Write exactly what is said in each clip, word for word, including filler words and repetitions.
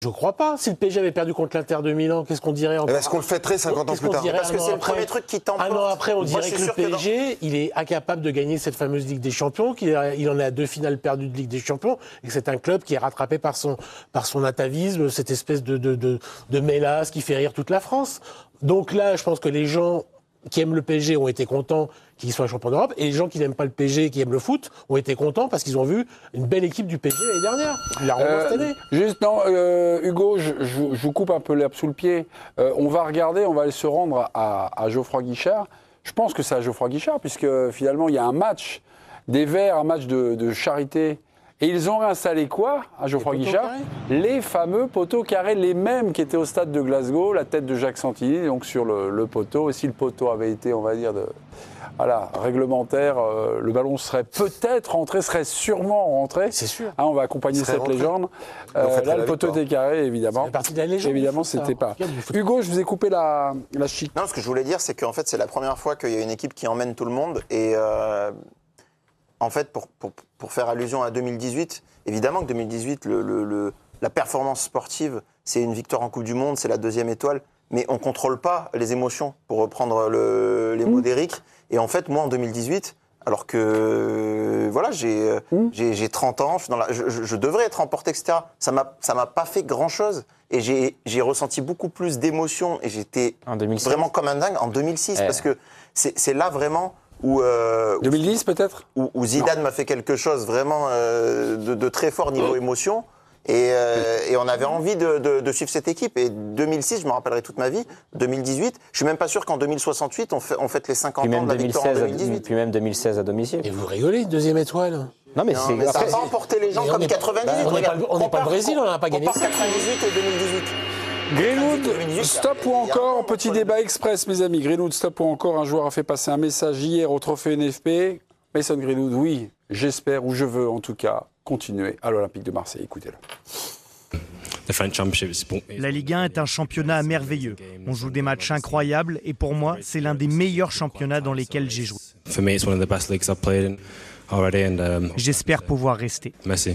Je crois pas. Si le P S G avait perdu contre l'Inter de Milan, qu'est-ce qu'on dirait encore? Est-ce qu'on le fêterait cinquante ans plus tard? Parce que c'est le premier truc qui t'emporte. Un an après, on dirait que le P S G, il est incapable de gagner cette fameuse Ligue des Champions, qu'il a, il en est à deux finales perdues de Ligue des Champions, et que c'est un club qui est rattrapé par son, par son atavisme, cette espèce de, de, de, de mélasse qui fait rire toute la France. Donc là, je pense que les gens qui aiment le P S G ont été contents qu'il soit champion d'Europe, et les gens qui n'aiment pas le P S G, qui aiment le foot, ont été contents parce qu'ils ont vu une belle équipe du P S G l'année dernière. Il a euh, cette année. Juste, non, euh, Hugo, je, je, je vous coupe un peu l'herbe sous le pied. Euh, on va regarder, on va aller se rendre à, à Geoffroy Guichard. Je pense que c'est à Geoffroy Guichard, puisque finalement, il y a un match des Verts, un match de, de charité. Et ils ont réinstallé quoi à Geoffroy Guichard? Les fameux poteaux carrés, les mêmes qui étaient au stade de Glasgow, la tête de Jacques Santini, donc sur le, le poteau. Et si le poteau avait été, on va dire, de, voilà, réglementaire, euh, le ballon serait peut-être rentré, serait sûrement rentré. C'est sûr. Hein, on va accompagner cette rentré. légende. Euh, là, le poteau était carré, évidemment. C'est partie de la légende. Évidemment, c'était pas. Hugo, je vous ai coupé la, la chic. Non, ce que je voulais dire, c'est qu'en fait, c'est la première fois qu'il y a une équipe qui emmène tout le monde. Et euh, en fait, pour, pour, pour faire allusion à deux mille dix-huit, évidemment que deux mille dix-huit, le, le, le, la performance sportive, c'est une victoire en Coupe du Monde, c'est la deuxième étoile. Mais on ne contrôle pas les émotions, pour reprendre le, les mots mmh. d'Éric. Et en fait, moi, en deux mille dix-huit, alors que voilà, j'ai, mmh. j'ai, j'ai trente ans, je, dans la, je, je devrais être emporté, et cetera. Ça m'a, ça m'a pas fait grand-chose. Et j'ai, j'ai ressenti beaucoup plus d'émotions. Et j'étais vraiment comme un dingue en deux mille six. Eh. Parce que c'est, c'est là vraiment où... Euh, deux mille dix peut-être où, où Zidane non. m'a fait quelque chose vraiment euh, de, de très fort niveau oh. émotion. Et, euh, et on avait envie de, de, de suivre cette équipe. Et deux mille six, je me rappellerai toute ma vie. deux mille dix-huit, je suis même pas sûr qu'en deux mille soixante-huit, on, fait, on fête les cinquante ans de la victoire en deux mille dix-huit. Puis même deux mille seize à domicile. Et vous rigolez, deuxième étoile. Non, mais, non, c'est... mais ça n'a pas emporté les gens comme quatre-vingt-dix-huit. Bah, on n'est pas le Brésil, on n'a pas gagné ça. quatre-vingt-dix-huit et deux mille dix-huit. Greenwood, stop ou encore, petit débat express, mes amis. Greenwood, stop ou encore, un joueur a fait passer un message hier au trophée N F P. Mason Greenwood, oui, j'espère, ou je veux en tout cas, continuer à l'Olympique de Marseille. Écoutez-le. La Ligue un est un championnat merveilleux. On joue des matchs incroyables et pour moi, c'est l'un des meilleurs championnats dans lesquels j'ai joué. J'espère pouvoir rester. Merci.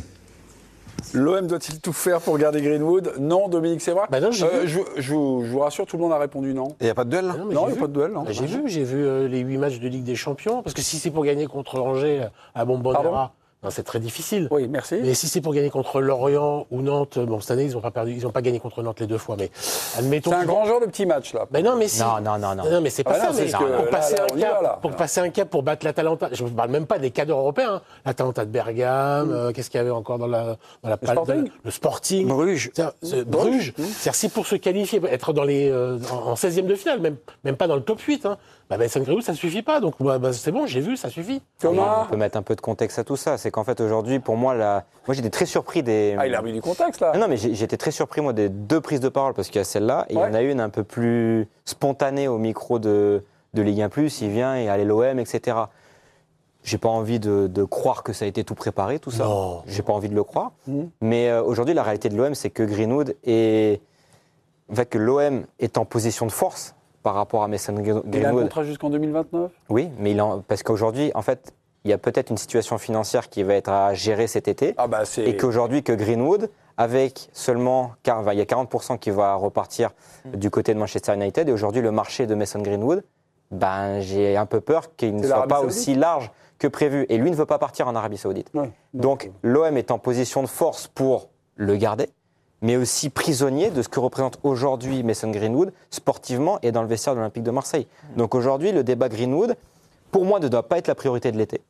L'O M doit-il tout faire pour garder Greenwood? Non, Dominique Sévra. Bah non, j'ai euh, vu. je, je, je vous rassure, tout le monde a répondu non. Il n'y a pas de duel là? Non, il n'y a pas de duel. Non. Bah, j'ai vu, j'ai vu euh, les huit matchs de Ligue des Champions. Parce que si c'est pour gagner contre Angers à Bombonera, non, c'est très difficile. Oui, merci. Mais si c'est pour gagner contre Lorient ou Nantes, bon, cette année, ils n'ont pas perdu, ils n'ont pas gagné contre Nantes les deux fois, mais admettons. C'est un grand genre de petit match, là. Mais non, mais si. Non, non, non, non. Non, mais c'est pas ah, ça. non, mais c'est pour, que, passer là, là, un cap, va, pour passer un cap, pour battre l'Atalanta, je ne parle même pas des cadres européens. Hein. L'Atalanta de Bergame, mm. euh, qu'est-ce qu'il y avait encore dans la, dans la le Sporting, de, le Sporting. Bruges. Euh, Bruges. Mm. C'est-à-dire, si pour se qualifier, être dans les, euh, en, en seizième de finale, même, même pas dans le top huit, hein, bah, Mason Greenwood, ça ne suffit pas. Donc, bah, bah, c'est bon, j'ai vu, ça suffit. Comment on peut mettre un peu de contexte à tout ça. C'est qu'en fait, aujourd'hui, pour moi, la... moi, j'étais très surpris des. Ah, il a mis du contexte, là. Non, mais j'étais très surpris, moi, des deux prises de parole, parce qu'il y a celle-là, et ouais. il y en a une un peu plus spontanée au micro de, de Ligue un plus, il vient et allez l'O M, et cetera. J'ai pas envie de, de croire que ça a été tout préparé, tout ça. Non. J'ai pas envie de le croire. Mmh. Mais euh, aujourd'hui, la réalité de l'O M, c'est que Greenwood est. En fait, que l'O M est en position de force par rapport à Mason Greenwood. Il a un contrat jusqu'en deux mille vingt-neuf? Oui, mais il en... parce qu'aujourd'hui, en fait, il y a peut-être une situation financière qui va être à gérer cet été. Ah bah c'est... Et qu'aujourd'hui, que Greenwood, avec seulement, car il y a quarante pour cent qui va repartir mmh. du côté de Manchester United, et aujourd'hui, le marché de Mason Greenwood, ben, j'ai un peu peur qu'il ne c'est soit pas Saoudite. aussi large que prévu. Et lui ne veut pas partir en Arabie Saoudite. Ouais, donc, donc l'O M est en position de force pour le garder, mais aussi prisonnier de ce que représente aujourd'hui Mason Greenwood, sportivement et dans le vestiaire de l'Olympique de Marseille. Mmh. Donc aujourd'hui, le débat Greenwood, pour moi, ne doit pas être la priorité de l'été,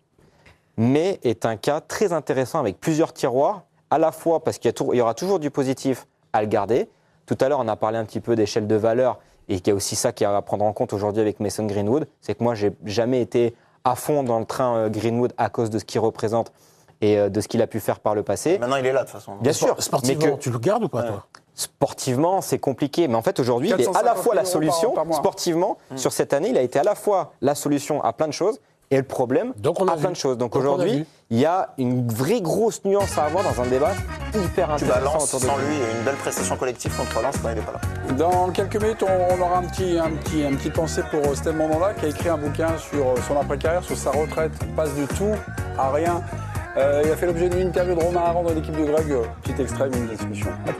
mais est un cas très intéressant avec plusieurs tiroirs, à la fois parce qu'il y, a tout, il y aura toujours du positif à le garder. Tout à l'heure, on a parlé un petit peu d'échelle de valeur, et qu'il y a aussi ça qui est à prendre en compte aujourd'hui avec Mason Greenwood, c'est que moi, j'ai jamais été à fond dans le train Greenwood à cause de ce qu'il représente et de ce qu'il a pu faire par le passé. Maintenant, il est là, de toute façon. Bien sûr. Sportivement, que, tu le gardes ou pas, ouais. toi? Sportivement, c'est compliqué. Mais en fait, aujourd'hui, il est à la fois la solution, par, par sportivement, mmh. sur cette année, il a été à la fois la solution à plein de choses et le problème Donc on a à vu. plein de choses. Donc, Donc aujourd'hui, il y a une vraie grosse nuance à avoir dans un débat hyper intéressant. Tu vas Lens autour de sans lui, et une belle prestation collective contre Lens quand il n'est pas là. Dans quelques minutes, on, on aura un petit, un petit, un petit pensée pour Steve Mandanda, qui a écrit un bouquin sur son après-carrière, sur sa retraite. Il passe de tout à rien. Euh, il a fait l'objet d'une interview de Romain Aran dans l'équipe de Greg. Petit extrait d'une discussion.